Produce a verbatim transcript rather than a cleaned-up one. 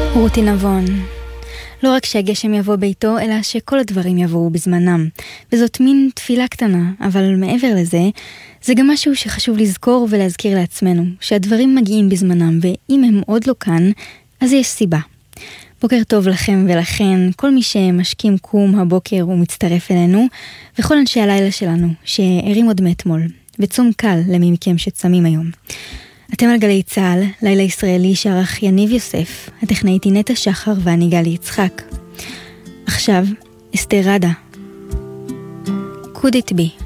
רותי נבון. לא רק שהגשם יבוא ביתו, אלא שכל הדברים יבואו בזמנם. וזאת מין תפילה קטנה, אבל מעבר לזה, זה גם משהו שחשוב לזכור ולהזכיר לעצמנו, שהדברים מגיעים בזמנם, ואם הם עוד לא כאן, אז יש סיבה. בוקר טוב לכם ולכן, כל מי שמשכים קום הבוקר ומצטרף אלינו, וכל אנשי הלילה שלנו, שערים עוד מאתמול, וצום קל למי מכם שצמים היום. אתם על גלי צהל, לילה ישראלי שערך יניב יוסף, הטכנאית נטע שחר ואני גלי יצחק. עכשיו, אסתר רדה. Could it be?